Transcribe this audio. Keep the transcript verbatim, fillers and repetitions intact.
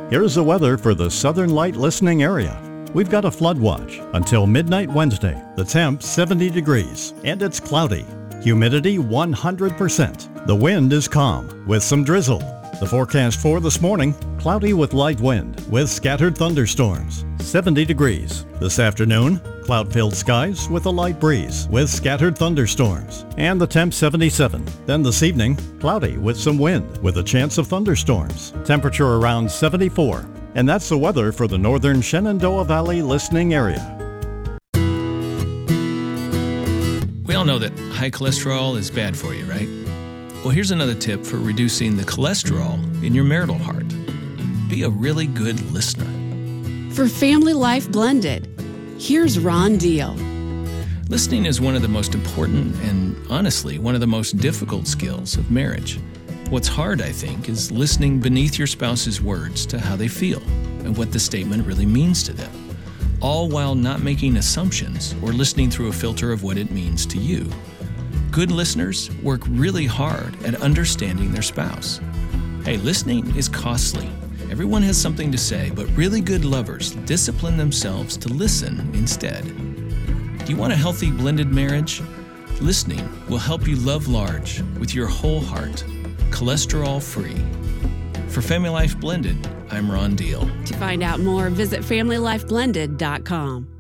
Here's the weather for the Southern Light listening area. We've got a flood watch until midnight Wednesday. The temp seventy degrees and it's cloudy. Humidity one hundred percent. The wind is calm with some drizzle. The forecast for this morning, cloudy with light wind with scattered thunderstorms. seventy degrees. This afternoon, cloud-filled skies with a light breeze with scattered thunderstorms. And the temp seventy-seven. Then this evening, cloudy with some wind with a chance of thunderstorms. Temperature around seventy-four. And that's the weather for the northern Shenandoah Valley listening area. We all know that high cholesterol is bad for you, right? Well, here's another tip for reducing the cholesterol in your marital heart. Be a really good listener. For Family Life Blended, here's Ron Deal. Listening is one of the most important and, honestly, one of the most difficult skills of marriage. What's hard, I think, is listening beneath your spouse's words to how they feel and what the statement really means to them, all while not making assumptions or listening through a filter of what it means to you. Good listeners work really hard at understanding their spouse. Hey, listening is costly. Everyone has something to say, but really good lovers discipline themselves to listen instead. Do you want a healthy blended marriage? Listening will help you love large with your whole heart, cholesterol-free. For Family Life Blended, I'm Ron Deal. To find out more, visit family life blended dot com.